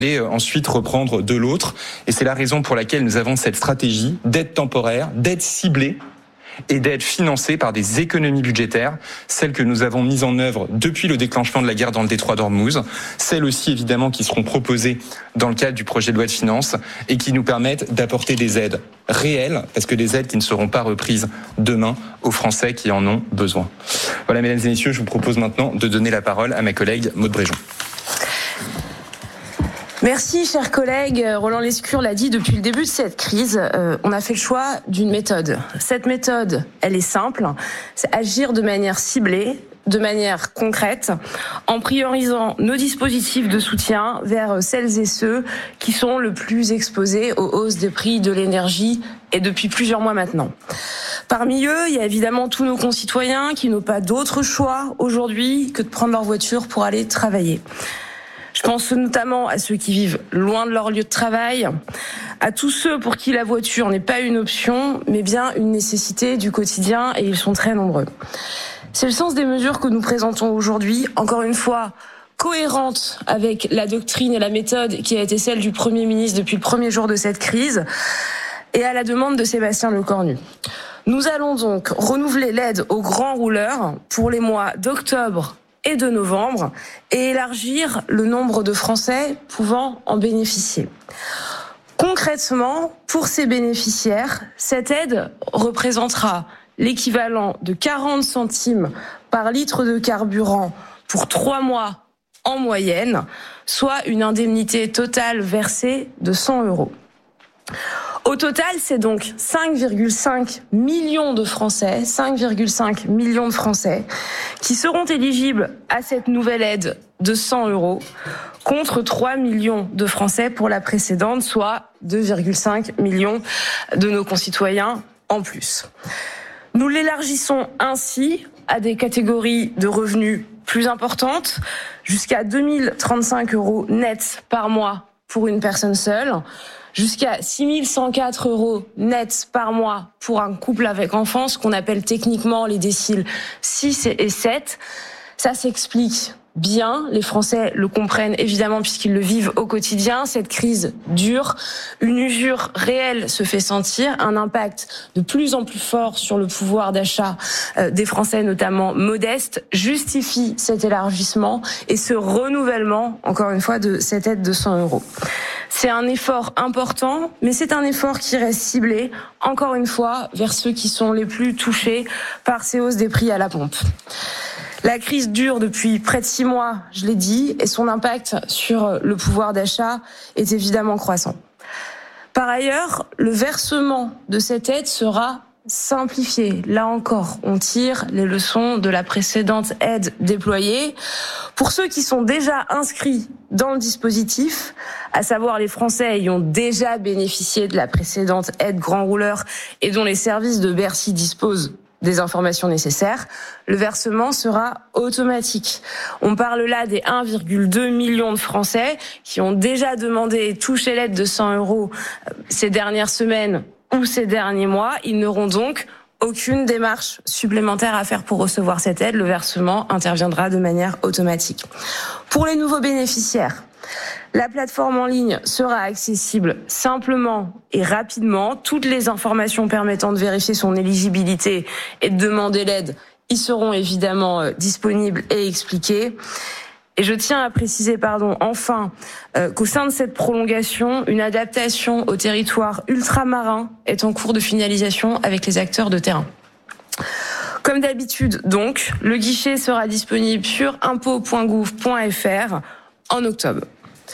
et ensuite reprendre de l'autre. Et c'est la raison pour laquelle nous avons cette stratégie d'aide temporaire, d'aide ciblée et d'aide financée par des économies budgétaires, celles que nous avons mises en œuvre depuis le déclenchement de la guerre dans le détroit d'Ormuz, celles aussi évidemment qui seront proposées dans le cadre du projet de loi de finances et qui nous permettent d'apporter des aides réelles, parce que des aides qui ne seront pas reprises demain aux Français qui en ont besoin. Voilà, mesdames et messieurs, je vous propose maintenant de donner la parole à ma collègue Maude Bréjon. Merci, chers collègues. Roland Lescure l'a dit, depuis le début de cette crise, on a fait le choix d'une méthode. Cette méthode, elle est simple, c'est agir de manière ciblée, de manière concrète, en priorisant nos dispositifs de soutien vers celles et ceux qui sont le plus exposés aux hausses des prix de l'énergie, et depuis plusieurs mois maintenant. Parmi eux, il y a évidemment tous nos concitoyens qui n'ont pas d'autre choix aujourd'hui que de prendre leur voiture pour aller travailler. Je pense notamment à ceux qui vivent loin de leur lieu de travail, à tous ceux pour qui la voiture n'est pas une option, mais bien une nécessité du quotidien, et ils sont très nombreux. C'est le sens des mesures que nous présentons aujourd'hui, encore une fois cohérentes avec la doctrine et la méthode qui a été celle du Premier ministre depuis le premier jour de cette crise, et à la demande de Sébastien Lecornu. Nous allons donc renouveler l'aide aux grands rouleurs pour les mois d'octobre et de novembre, et élargir le nombre de Français pouvant en bénéficier. Concrètement, pour ces bénéficiaires, cette aide représentera l'équivalent de 40 centimes par litre de carburant pour 3 mois en moyenne, soit une indemnité totale versée de 100 €. Au total, c'est donc 5,5 millions de Français, 5,5 millions de Français qui seront éligibles à cette nouvelle aide de 100 €, contre 3 millions de Français pour la précédente, soit 2,5 millions de nos concitoyens en plus. Nous l'élargissons ainsi à des catégories de revenus plus importantes, jusqu'à 2 035 € net par mois pour une personne seule, jusqu'à 6 104 € net par mois pour un couple avec enfants, ce qu'on appelle techniquement les déciles 6 et 7. Ça s'explique bien, les Français le comprennent évidemment puisqu'ils le vivent au quotidien. Cette crise dure, une usure réelle se fait sentir, un impact de plus en plus fort sur le pouvoir d'achat des Français, notamment modestes, justifie cet élargissement et ce renouvellement, encore une fois, de cette aide de 100 €. C'est un effort important, mais c'est un effort qui reste ciblé, encore une fois, vers ceux qui sont les plus touchés par ces hausses des prix à la pompe. La crise dure depuis près de 6 mois, je l'ai dit, et son impact sur le pouvoir d'achat est évidemment croissant. Par ailleurs, le versement de cette aide sera simplifié. Là encore, on tire les leçons de la précédente aide déployée. Pour ceux qui sont déjà inscrits dans le dispositif, à savoir les Français ayant déjà bénéficié de la précédente aide grand rouleur et dont les services de Bercy disposent des informations nécessaires, le versement sera automatique. On parle là des 1,2 million de Français qui ont déjà demandé et touché l'aide de 100 € ces dernières semaines ou ces derniers mois. Ils n'auront donc aucune démarche supplémentaire à faire pour recevoir cette aide. Le versement interviendra de manière automatique. Pour les nouveaux bénéficiaires, la plateforme en ligne sera accessible simplement et rapidement. Toutes les informations permettant de vérifier son éligibilité et de demander l'aide y seront évidemment disponibles et expliquées. Et je tiens à préciser, enfin, qu'au sein de cette prolongation, une adaptation au territoire ultramarin est en cours de finalisation avec les acteurs de terrain. Comme d'habitude, donc, le guichet sera disponible sur impôts.gouv.fr en octobre.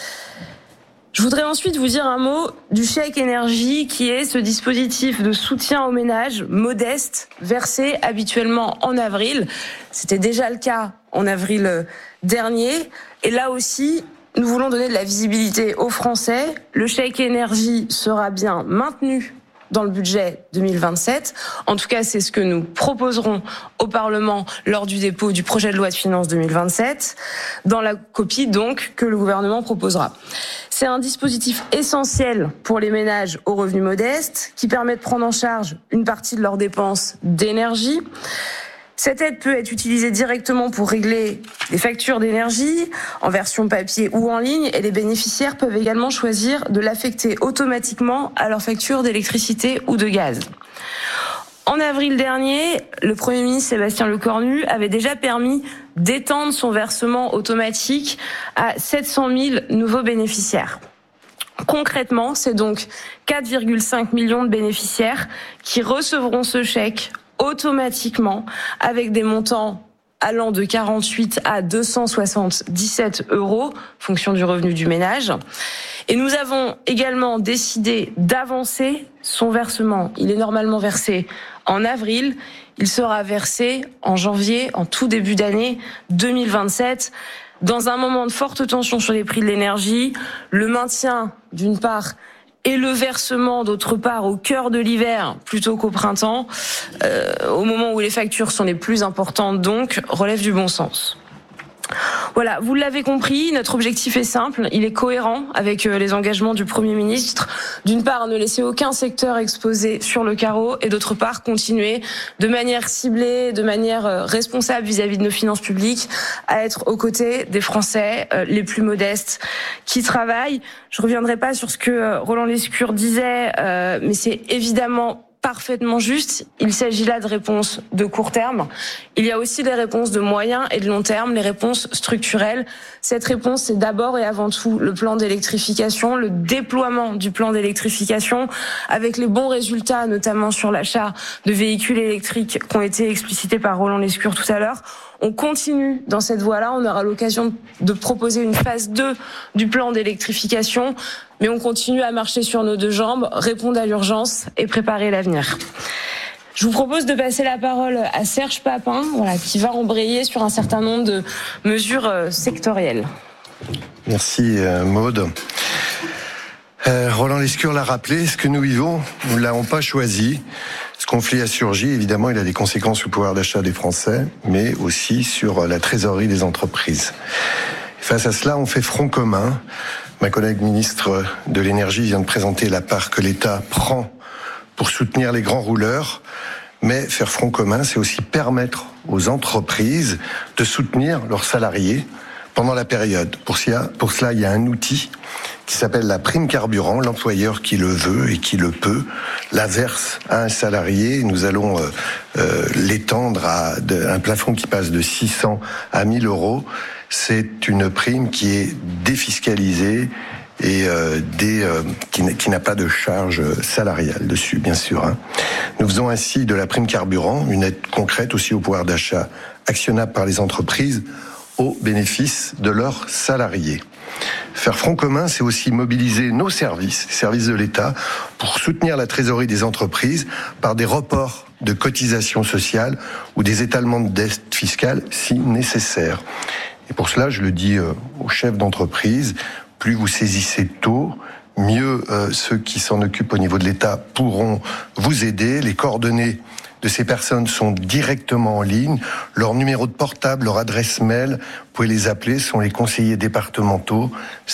Je voudrais ensuite vous dire un mot du chèque énergie, qui est ce dispositif de soutien aux ménages modestes versé habituellement en avril. C'était déjà le cas en avril dernier. Et là aussi, nous voulons donner de la visibilité aux Français. Le chèque énergie sera bien maintenu dans le budget 2027. En tout cas, c'est ce que nous proposerons au Parlement lors du dépôt du projet de loi de finances 2027, dans la copie donc que le gouvernement proposera. C'est un dispositif essentiel pour les ménages aux revenus modestes qui permet de prendre en charge une partie de leurs dépenses d'énergie. Cette aide peut être utilisée directement pour régler des factures d'énergie en version papier ou en ligne, et les bénéficiaires peuvent également choisir de l'affecter automatiquement à leur facture d'électricité ou de gaz. En avril dernier, le Premier ministre Sébastien Lecornu avait déjà permis d'étendre son versement automatique à 700 000 nouveaux bénéficiaires. Concrètement, c'est donc 4,5 millions de bénéficiaires qui recevront ce chèque automatiquement avec des montants allant de 48 à 277 €, fonction du revenu du ménage. Et nous avons également décidé d'avancer son versement. Il est normalement versé en avril. Il sera versé en janvier, en tout début d'année 2027. Dans un moment de forte tension sur les prix de l'énergie, le maintien, d'une part, et le versement, d'autre part, au cœur de l'hiver plutôt qu'au printemps, au moment où les factures sont les plus importantes, donc, relève du bon sens. Voilà, vous l'avez compris, notre objectif est simple, il est cohérent avec les engagements du Premier ministre. D'une part, ne laisser aucun secteur exposé sur le carreau, et d'autre part, continuer de manière ciblée, de manière responsable vis-à-vis de nos finances publiques, à être aux côtés des Français les plus modestes qui travaillent. Je reviendrai pas sur ce que Roland Lescure disait, mais c'est évidemment parfaitement juste. Il s'agit là de réponses de court terme. Il y a aussi des réponses de moyen et de long terme, les réponses structurelles. Cette réponse, c'est d'abord et avant tout le plan d'électrification, le déploiement du plan d'électrification, avec les bons résultats, notamment sur l'achat de véhicules électriques qui ont été explicités par Roland Lescure tout à l'heure. On continue dans cette voie-là. On aura l'occasion de proposer une phase 2 du plan d'électrification, mais on continue à marcher sur nos deux jambes, répondre à l'urgence et préparer l'avenir. Je vous propose de passer la parole à Serge Papin, qui va embrayer sur un certain nombre de mesures sectorielles. Merci Maude. Roland Lescure l'a rappelé, ce que nous vivons, nous ne l'avons pas choisi. Ce conflit a surgi, évidemment, il a des conséquences sur le pouvoir d'achat des Français, mais aussi sur la trésorerie des entreprises. Face à cela, on fait front commun. Ma collègue ministre de l'Énergie vient de présenter la part que l'État prend pour soutenir les grands rouleurs. Mais faire front commun, c'est aussi permettre aux entreprises de soutenir leurs salariés pendant la période. Pour cela, il y a un outil qui s'appelle la prime carburant. L'employeur qui le veut et qui le peut la verse à un salarié. Nous allons l'étendre à un plafond qui passe de 600 à 1000 €. C'est une prime qui est défiscalisée et qui n'a pas de charge salariale dessus, bien sûr. Nous faisons ainsi de la prime carburant une aide concrète aussi au pouvoir d'achat actionnable par les entreprises au bénéfice de leurs salariés. Faire front commun, c'est aussi mobiliser nos services de l'État, pour soutenir la trésorerie des entreprises par des reports de cotisations sociales ou des étalements de dette fiscale si nécessaire. Et pour cela, je le dis aux chefs d'entreprise, plus vous saisissez tôt, mieux ceux qui s'en occupent au niveau de l'État pourront vous aider. Les coordonnées de ces personnes sont directement en ligne. Leur numéro de portable, leur adresse mail, vous pouvez les appeler, sont les conseillers départementaux,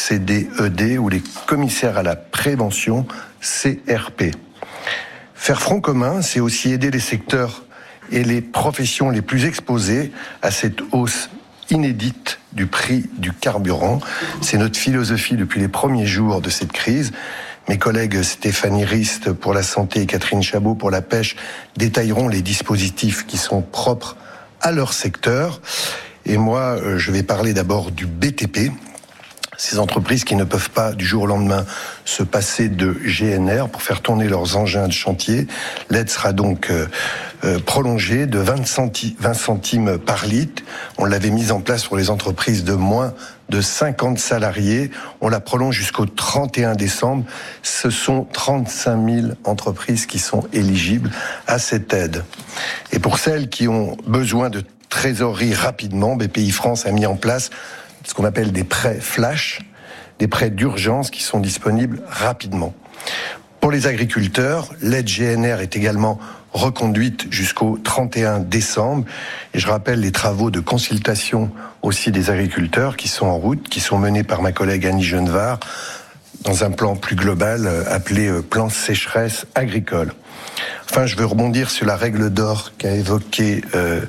CDED, ou les commissaires à la prévention, CRP. Faire front commun, c'est aussi aider les secteurs et les professions les plus exposées à cette hausse inédite du prix du carburant. C'est notre philosophie depuis les premiers jours de cette crise. Mes collègues Stéphanie Rist pour la santé et Catherine Chabot pour la pêche détailleront les dispositifs qui sont propres à leur secteur. Et moi, je vais parler d'abord du BTP. Ces entreprises qui ne peuvent pas du jour au lendemain se passer de GNR pour faire tourner leurs engins de chantier. L'aide sera donc prolongée de 20 centimes par litre. On l'avait mise en place pour les entreprises de moins de 50 salariés. On la prolonge jusqu'au 31 décembre. Ce sont 35 000 entreprises qui sont éligibles à cette aide. Et pour celles qui ont besoin de trésorerie rapidement, Bpifrance a mis en place ce qu'on appelle des prêts flash, des prêts d'urgence qui sont disponibles rapidement. Pour les agriculteurs, l'aide GNR est également reconduite jusqu'au 31 décembre. Et je rappelle les travaux de consultation aussi des agriculteurs qui sont en route, qui sont menés par ma collègue Annie Genevard. dans un plan plus global appelé plan sécheresse agricole. Enfin, je veux rebondir sur la règle d'or qu'a évoquée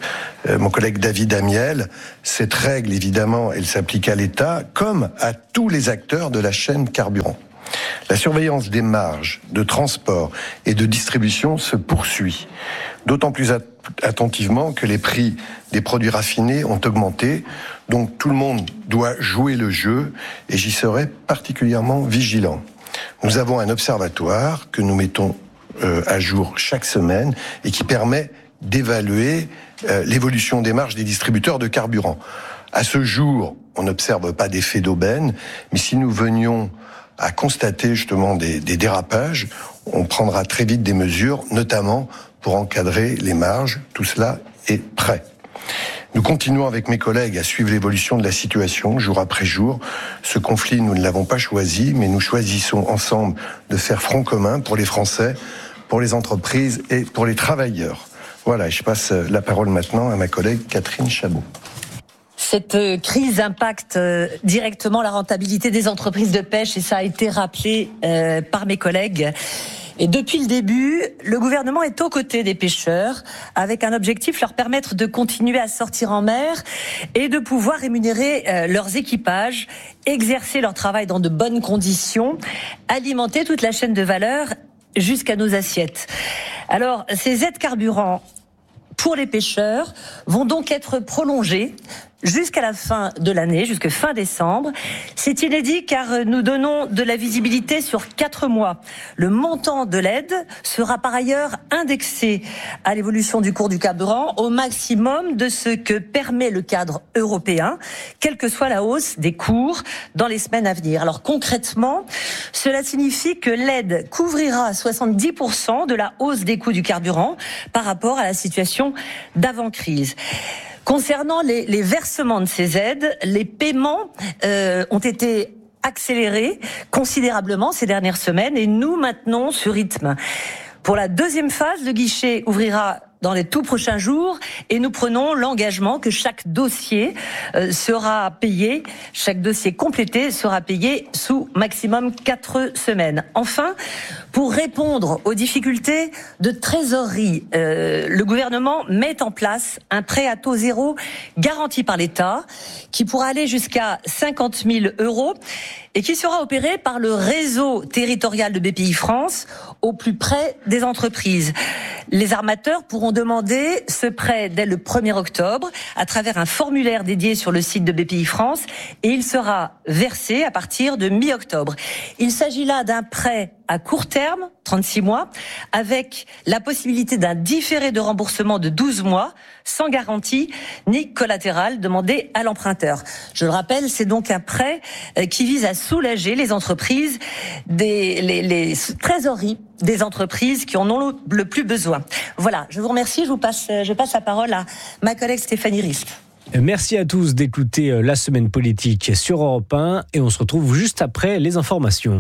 mon collègue David Amiel. Cette règle, évidemment, elle s'applique à l'État comme à tous les acteurs de la chaîne carburant. La surveillance des marges de transport et de distribution se poursuit, d'autant plus attentivement que les prix des produits raffinés ont augmenté. Donc tout le monde doit jouer le jeu et j'y serai particulièrement vigilant. Nous avons un observatoire que nous mettons à jour chaque semaine et qui permet d'évaluer l'évolution des marges des distributeurs de carburant. À ce jour, on n'observe pas d'effet d'aubaine, mais si nous venions à constater justement des dérapages, on prendra très vite des mesures, notamment pour encadrer les marges. Tout cela est prêt. Nous continuons avec mes collègues à suivre l'évolution de la situation jour après jour. Ce conflit, nous ne l'avons pas choisi, mais nous choisissons ensemble de faire front commun pour les Français, pour les entreprises et pour les travailleurs. Voilà, je passe la parole maintenant à ma collègue Catherine Chabot. Cette crise impacte directement la rentabilité des entreprises de pêche et ça a été rappelé par mes collègues. Et depuis le début, le gouvernement est aux côtés des pêcheurs avec un objectif, leur permettre de continuer à sortir en mer et de pouvoir rémunérer leurs équipages, exercer leur travail dans de bonnes conditions, alimenter toute la chaîne de valeur jusqu'à nos assiettes. Alors, ces aides carburant pour les pêcheurs vont donc être prolongées jusqu'à la fin de l'année, jusqu'à fin décembre. C'est inédit car nous donnons de la visibilité sur 4 mois. Le montant de l'aide sera par ailleurs indexé à l'évolution du cours du carburant au maximum de ce que permet le cadre européen, quelle que soit la hausse des cours dans les semaines à venir. Alors concrètement, cela signifie que l'aide couvrira 70% de la hausse des coûts du carburant par rapport à la situation d'avant-crise. Concernant les versements de ces aides, les paiements ont été accélérés considérablement ces dernières semaines et nous maintenons ce rythme. Pour la deuxième phase, le guichet ouvrira dans les tout prochains jours et nous prenons l'engagement que chaque dossier sera payé, chaque dossier complété sera payé sous maximum 4 semaines. Enfin, pour répondre aux difficultés de trésorerie, le gouvernement met en place un prêt à taux zéro garanti par l'État qui pourra aller jusqu'à 50 000 € et qui sera opéré par le réseau territorial de BPI-France au plus près des entreprises. Les armateurs pourront demander ce prêt dès le 1er octobre à travers un formulaire dédié sur le site de BPI-France et il sera versé à partir de mi-octobre. Il s'agit là d'un prêt à court terme, 36 mois, avec la possibilité d'un différé de remboursement de 12 mois, sans garantie ni collatéral demandé à l'emprunteur. Je le rappelle, c'est donc un prêt qui vise à soulager les entreprises, les trésoreries des entreprises qui en ont le plus besoin. Voilà, je vous remercie, je passe la parole à ma collègue Stéphanie Risp. Merci à tous d'écouter La Semaine Politique sur Europe 1 et on se retrouve juste après les informations.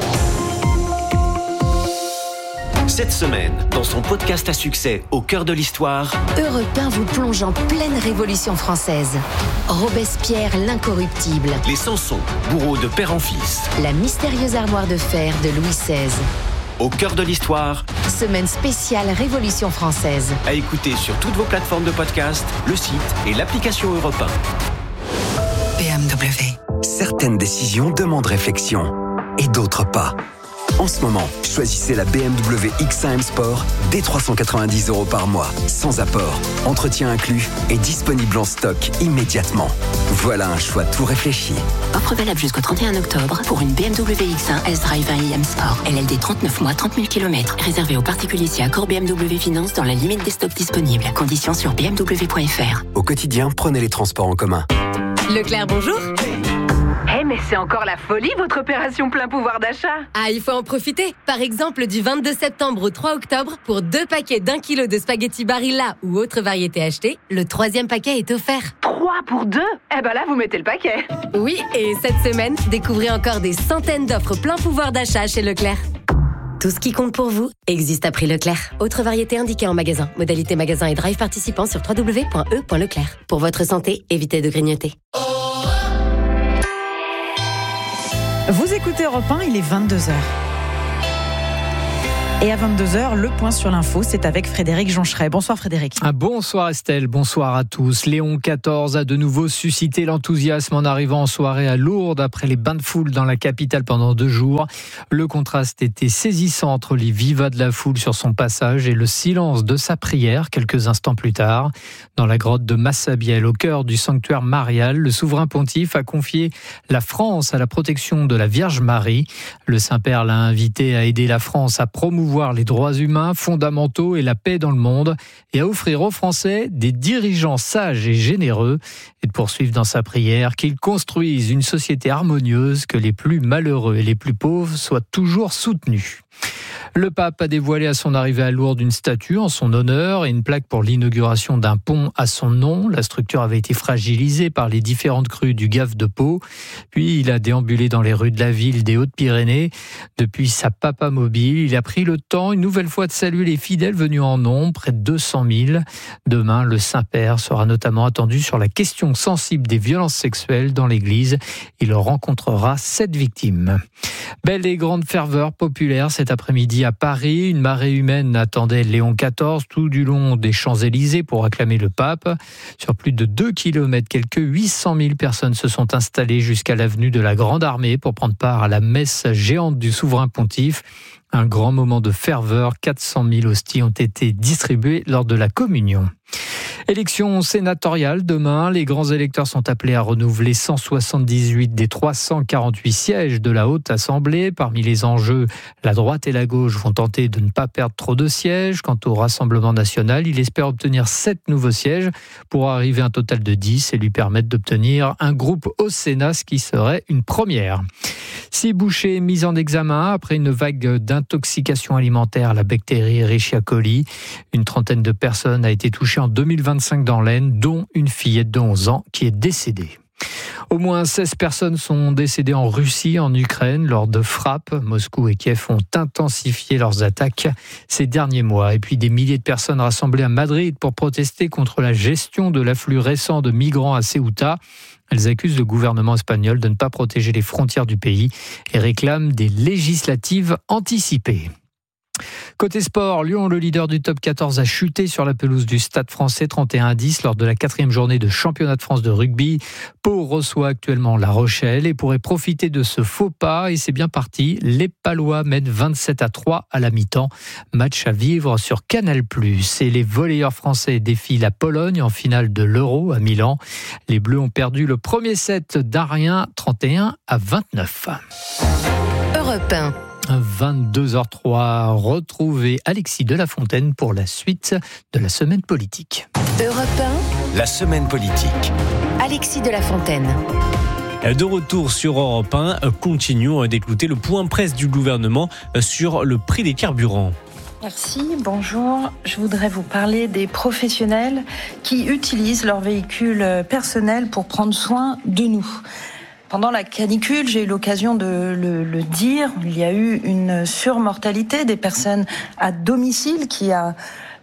Cette semaine, dans son podcast à succès Au cœur de l'histoire, Europe 1 vous plonge en pleine Révolution française. Robespierre l'incorruptible. les Samson, bourreaux de père en fils. La mystérieuse armoire de fer de Louis XVI. Au cœur de l'histoire, Semaine spéciale Révolution française. à écouter sur toutes vos plateformes de podcast, le site et l'application Europe 1. BMW. Certaines décisions demandent réflexion et d'autres pas. En ce moment, choisissez la BMW X1 M Sport dès 390 € par mois, sans apport, entretien inclus et disponible en stock immédiatement. Voilà un choix tout réfléchi. Offre valable jusqu'au 31 octobre pour une BMW X1 S-Drive 1i M Sport. LLD 39 mois, 30 000 km. Réservé aux particuliers si accord BMW Finance dans la limite des stocks disponibles. Conditions sur bmw.fr. Au quotidien, prenez les transports en commun. Leclerc, bonjour. Mais c'est encore la folie, votre opération plein pouvoir d'achat. Ah, il faut en profiter. Par exemple, du 22 septembre au 3 octobre, pour 2 paquets d'1 kilo de spaghettis Barilla ou autres variétés achetées, le 3e paquet est offert. 3 pour 2 ? Eh ben là, vous mettez le paquet. Oui, et cette semaine, découvrez encore des centaines d'offres plein pouvoir d'achat chez Leclerc. Tout ce qui compte pour vous existe à prix Leclerc. Autres variétés indiquées en magasin. Modalité magasin et drive participant sur www.e.leclerc. Pour votre santé, évitez de grignoter. Vous écoutez Europe 1, il est 22h. Et à 22h, le point sur l'info, c'est avec Frédéric Joncheret. Bonsoir Frédéric. Bonsoir Estelle, bonsoir à tous. Léon XIV a de nouveau suscité l'enthousiasme en arrivant en soirée à Lourdes après les bains de foule dans la capitale pendant 2 jours. Le contraste était saisissant entre les vivas de la foule sur son passage et le silence de sa prière quelques instants plus tard. Dans la grotte de Massabielle, au cœur du sanctuaire marial, le souverain pontife a confié la France à la protection de la Vierge Marie. Le Saint-Père l'a invité à aider la France à promouvoir les droits humains fondamentaux et la paix dans le monde et à offrir aux Français des dirigeants sages et généreux et de poursuivre dans sa prière qu'ils construisent une société harmonieuse, que les plus malheureux et les plus pauvres soient toujours soutenus. Le pape a dévoilé à son arrivée à Lourdes une statue en son honneur et une plaque pour l'inauguration d'un pont à son nom. La structure avait été fragilisée par les différentes crues du Gave de Pau. Puis il a déambulé dans les rues de la ville des Hautes-Pyrénées. Depuis sa papamobile, il a pris le temps une nouvelle fois de saluer les fidèles venus en nombre, près de 200 000. Demain, le Saint-Père sera notamment attendu sur la question sensible des violences sexuelles dans l'Église. Il rencontrera 7 victimes. Belle et grande ferveur populaire cet après-midi à Paris. Une marée humaine attendait Léon XIV tout du long des Champs-Élysées pour acclamer le pape. Sur plus de 2 km, quelques 800 000 personnes se sont installées jusqu'à l'avenue de la Grande Armée pour prendre part à la messe géante du souverain pontife. Un grand moment de ferveur, 400 000 hosties ont été distribuées lors de la communion. Élection sénatoriale demain, les grands électeurs sont appelés à renouveler 178 des 348 sièges de la Haute Assemblée. Parmi les enjeux, la droite et la gauche vont tenter de ne pas perdre trop de sièges. Quant au Rassemblement national, il espère obtenir 7 nouveaux sièges pour arriver à un total de 10 et lui permettre d'obtenir un groupe au Sénat, ce qui serait une première. 6 bouchers mis en examen après une vague d'intoxication alimentaire à la bactérie Escherichia coli. Une trentaine de personnes a été touchée en 2025 dans l'Aisne, dont une fillette de 11 ans qui est décédée. Au moins 16 personnes sont décédées en Russie, en Ukraine, lors de frappes. Moscou et Kiev ont intensifié leurs attaques ces derniers mois. Et puis des milliers de personnes rassemblées à Madrid pour protester contre la gestion de l'afflux récent de migrants à Ceuta. Elles accusent le gouvernement espagnol de ne pas protéger les frontières du pays et réclament des législatives anticipées. Côté sport, Lyon, le leader du top 14, a chuté sur la pelouse du Stade Français 31-10 lors de la 4e journée de championnat de France de rugby. Pau reçoit actuellement La Rochelle et pourrait profiter de ce faux pas. Et c'est bien parti. Les Palois mènent 27-3 à la mi-temps. Match à vivre sur Canal+. Et les volleyeurs français défient la Pologne en finale de l'Euro à Milan. Les Bleus ont perdu le premier set d'1-rien, 31-29. Europe 1. 22h03, retrouvez Alexis de La Fontaine pour la suite de la semaine politique. Europe 1, la semaine politique. Alexis de La Fontaine. De retour sur Europe 1, continuons d'écouter le point presse du gouvernement sur le prix des carburants. Merci, bonjour. Je voudrais vous parler des professionnels qui utilisent leur véhicule personnel pour prendre soin de nous. Pendant la canicule, j'ai eu l'occasion de le dire, il y a eu une surmortalité des personnes à domicile qui a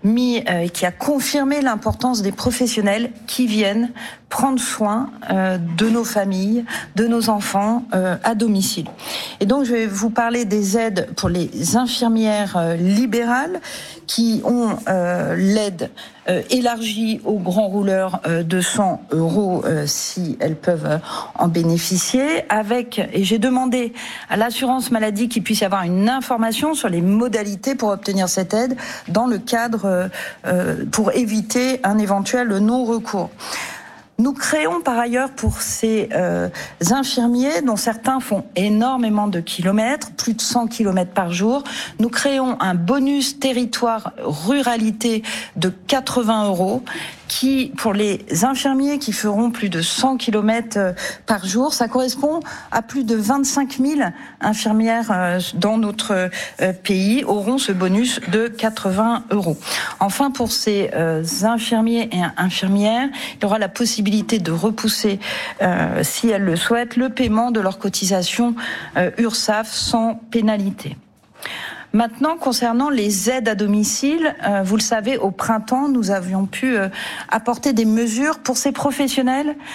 confirmé l'importance des professionnels qui viennent prendre soin de nos familles, de nos enfants à domicile. Et donc je vais vous parler des aides pour les infirmières libérales qui ont l'aide élargie aux grands rouleurs de 100 € si elles peuvent en bénéficier. Et j'ai demandé à l'assurance maladie qu'il puisse y avoir une information sur les modalités pour obtenir cette aide dans le cadre pour éviter un éventuel non-recours. Nous créons par ailleurs pour ces infirmiers, dont certains font énormément de kilomètres, plus de 100 kilomètres par jour, nous créons un bonus territoire ruralité de 80 € qui, pour les infirmiers qui feront plus de 100 km par jour, ça correspond à plus de 25 000 infirmières dans notre pays auront ce bonus de 80 €. Enfin, pour ces infirmiers et infirmières, il y aura la possibilité de repousser, si elles le souhaitent, le paiement de leur cotisation URSSAF sans pénalité. Maintenant, concernant les aides à domicile, vous le savez, au printemps, nous avions pu apporter des mesures pour ces professionnels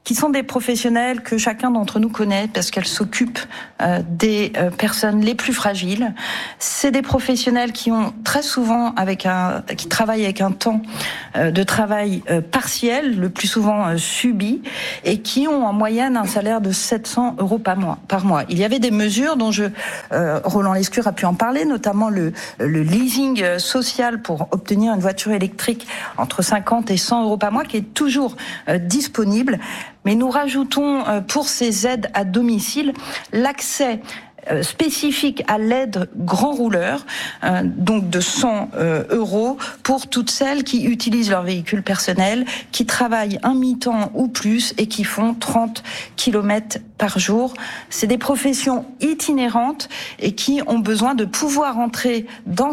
qui sont des professionnels que chacun d'entre nous connaît parce qu'elles s'occupent des personnes les plus fragiles. C'est des professionnels qui ont très souvent qui travaillent avec un temps de travail partiel, le plus souvent subi, et qui ont en moyenne un salaire de 700 € par mois. Il y avait des mesures dont Roland Lescure a pu en parler, notamment le leasing social pour obtenir une voiture électrique entre 50 et 100 € par mois, qui est toujours disponible. Mais nous rajoutons pour ces aides à domicile l'accès spécifique à l'aide grand rouleur, donc de 100 € pour toutes celles qui utilisent leur véhicule personnel, qui travaillent un mi-temps ou plus et qui font 30 km par jour. C'est des professions itinérantes et qui ont besoin de pouvoir entrer dans